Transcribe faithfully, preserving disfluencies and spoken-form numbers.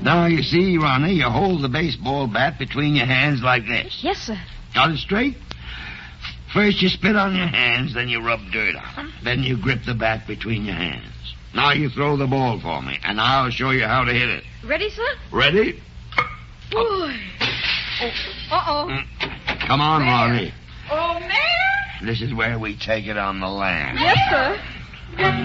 Now, you see, Ronnie, you hold the baseball bat between your hands like this. Yes, sir. Got it straight? First you spit on your hands, then you rub dirt on them. Then you grip the bat between your hands. Now you throw the ball for me, and I'll show you how to hit it. Ready, sir? Ready? Boy. Oh. Uh-oh. Come on, Mayor. Ronnie. Oh, Mayor? This is where we take it on the land. Yes, sir.